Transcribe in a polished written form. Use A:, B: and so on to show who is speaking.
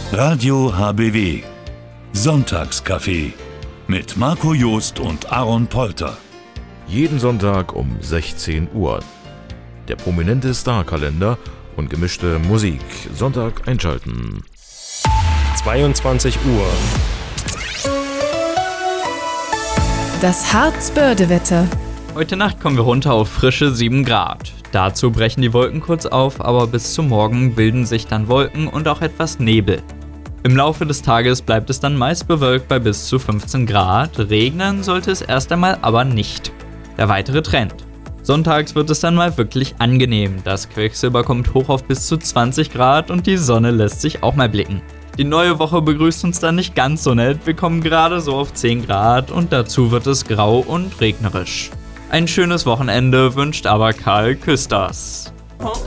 A: Radio HBW. Sonntagscafé mit Marco Joost und Aaron Polter.
B: Jeden Sonntag um 16 Uhr. Der prominente Star-Kalender und gemischte Musik. Sonntag einschalten.
C: 22 Uhr.
D: Das Harzbörde-Wetter.
E: Heute Nacht kommen wir runter auf frische 7 Grad. Dazu brechen die Wolken kurz auf, aber bis zum Morgen bilden sich dann Wolken und auch etwas Nebel. Im Laufe des Tages bleibt es dann meist bewölkt bei bis zu 15 Grad. Regnen sollte es erst einmal aber nicht. Der weitere Trend. Sonntags wird es dann mal wirklich angenehm. Das Quecksilber kommt hoch auf bis zu 20 Grad und die Sonne lässt sich auch mal blicken. Die neue Woche begrüßt uns dann nicht ganz so nett. Wir kommen gerade so auf 10 Grad und dazu wird es grau und regnerisch. Ein schönes Wochenende wünscht aber Karl Küsters.